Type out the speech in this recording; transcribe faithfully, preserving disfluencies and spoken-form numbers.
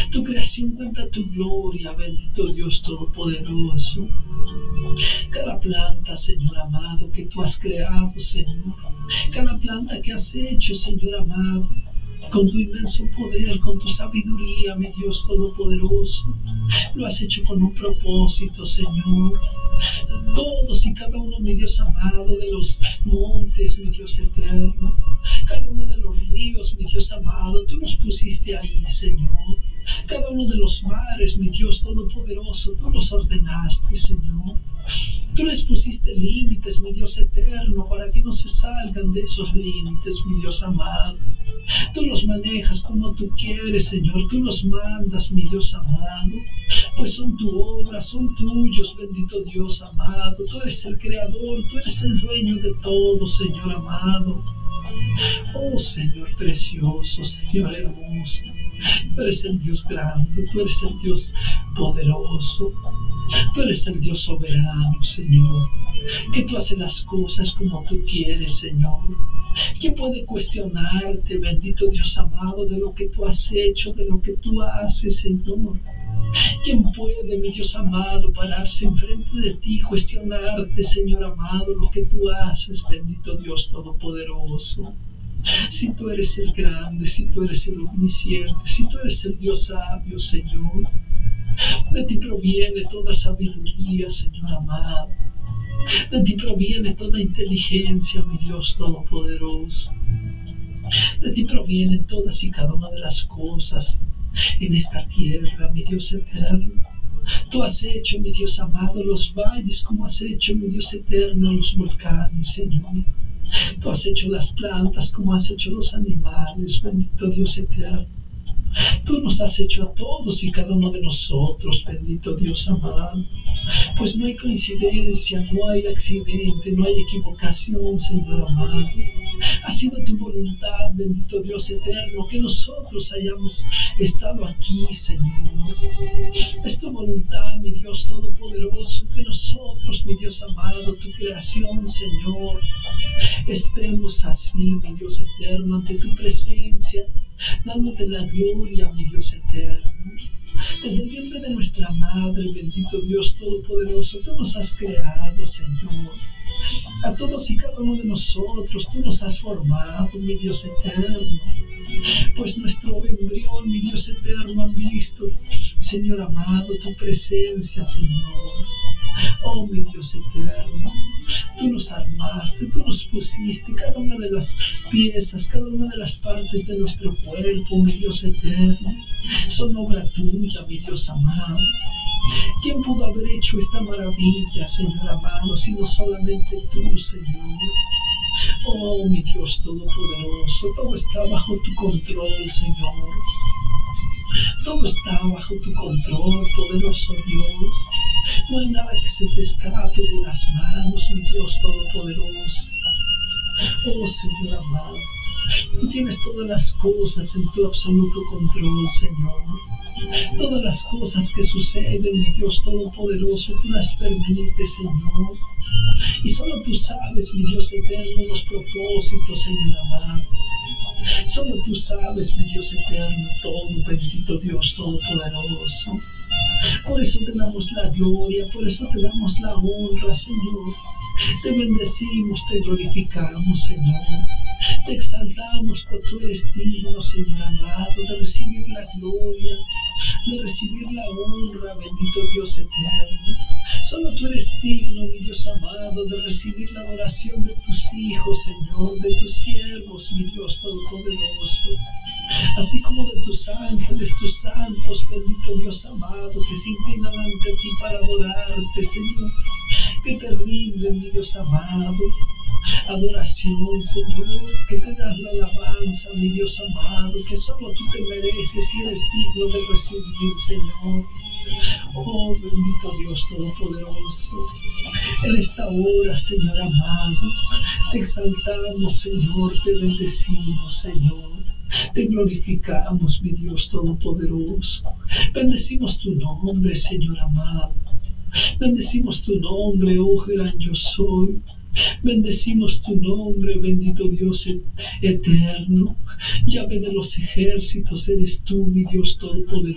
Tu creación cuenta tu gloria, bendito Dios Todopoderoso. Cada planta, Señor amado, que tú has creado, Señor. Cada planta que has hecho, Señor amado, con tu inmenso poder, con tu sabiduría, mi Dios Todopoderoso. Lo has hecho con un propósito, Señor. Todos y cada uno, mi Dios amado, de los montes, mi Dios eterno. Cada uno de los ríos, mi Dios amado, tú los pusiste ahí, Señor. Cada uno de los mares, mi Dios Todopoderoso, tú los ordenaste, Señor. Tú les pusiste límites, mi Dios eterno, para que no se salgan de esos límites, mi Dios amado. Tú los manejas como tú quieres, Señor. Tú los mandas, mi Dios amado. Pues son tu obra, son tuyos, bendito Dios amado. Tú eres el creador, tú eres el dueño de todo, Señor amado. Oh, Señor precioso, Señor hermoso. Tú eres el Dios grande, tú eres el Dios poderoso. Tú eres el Dios soberano, Señor. Que tú haces las cosas como tú quieres, Señor. ¿Quién puede cuestionarte, bendito Dios amado, de lo que tú has hecho, de lo que tú haces, Señor? ¿Quién puede, mi Dios amado, pararse enfrente de ti y cuestionarte, Señor amado, lo que tú haces, bendito Dios Todopoderoso? Si tú eres el grande, si tú eres el omnisciente, si tú eres el Dios sabio, Señor. De ti proviene toda sabiduría, Señor amado. De ti proviene toda inteligencia, mi Dios Todopoderoso. De ti provienen todas y cada una de las cosas en esta tierra, mi Dios eterno. Tú has hecho, mi Dios amado, los valles, como has hecho, mi Dios eterno, los volcanes, Señor. Tú has hecho las plantas, como has hecho los animales, bendito Dios eterno. Tú nos has hecho a todos y cada uno de nosotros, bendito Dios amado. Pues no hay coincidencia, no hay accidente, no hay equivocación, Señor amado. Ha sido tu voluntad, bendito Dios eterno, que nosotros hayamos estado aquí, Señor. Es tu voluntad, mi Dios Todopoderoso, que nosotros, mi Dios amado, tu creación, Señor, estemos así, mi Dios eterno, ante tu presencia, dándote la gloria, mi Dios eterno. Desde el vientre de nuestra madre, bendito Dios Todopoderoso, tú nos has creado, Señor. A todos y cada uno de nosotros, tú nos has formado, mi Dios eterno. Pues nuestro embrión, mi Dios eterno, han visto, Señor amado, tu presencia, Señor. Oh, mi Dios eterno, tú nos armaste, tú nos pusiste cada una de las piezas, cada una de las partes de nuestro cuerpo, mi Dios eterno. Son obra tuya, mi Dios amado. ¿Quién pudo haber hecho esta maravilla, Señor amado, sino solamente tú, Señor? Oh, mi Dios Todopoderoso, todo está bajo tu control, Señor. Todo está bajo tu control, poderoso Dios. No hay nada que se te escape de las manos, mi Dios Todopoderoso. Oh, Señor amado, tú tienes todas las cosas en tu absoluto control, Señor. Todas las cosas que suceden, mi Dios Todopoderoso, tú las permites, Señor. Y solo tú sabes, mi Dios eterno, los propósitos, Señor amado. Solo tú sabes, mi Dios eterno, todo, bendito Dios Todopoderoso. Por eso te damos la gloria, por eso te damos la honra, Señor. Te bendecimos, te glorificamos, Señor. Te exaltamos, por tú eres digno, Señor amado, de recibir la gloria, de recibir la honra, bendito Dios eterno. Solo tú eres digno, mi Dios amado, de recibir la adoración de tus hijos, Señor, de tus siervos, mi Dios Todopoderoso. Así como de tus ángeles, tus santos, bendito Dios amado, que se inclinan ante ti para adorarte, Señor. Que te rinden, mi Dios amado, adoración, Señor, que te das la alabanza, mi Dios amado, que solo tú te mereces y eres digno de recibir, Señor. Oh, bendito Dios Todopoderoso, en esta hora, Señor amado, te exaltamos, Señor, te bendecimos, Señor. Te glorificamos, mi Dios Todopoderoso. Bendecimos tu nombre, Señor amado. Bendecimos tu nombre, oh gran yo soy. Bendecimos tu nombre, bendito Dios eterno. Llave de los ejércitos eres tú, mi Dios Todopoderoso.